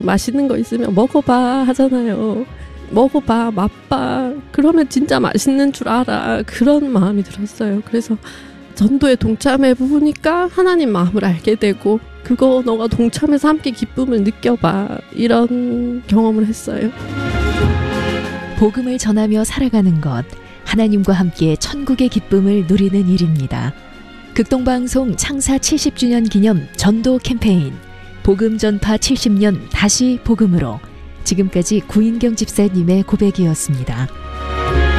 맛있는 거 있으면 먹어봐 하잖아요. 먹어봐, 맛봐. 그러면 진짜 맛있는 줄 알아. 그런 마음이 들었어요. 그래서 전도에 동참해 보니까 하나님 마음을 알게 되고, 그거 너가 동참해서 함께 기쁨을 느껴봐. 이런 경험을 했어요. 복음을 전하며 살아가는 것, 하나님과 함께 천국의 기쁨을 누리는 일입니다. 극동방송 창사 70주년 기념 전도 캠페인 복음 전파 70년 다시 복음으로, 지금까지 구인경 집사님의 고백이었습니다.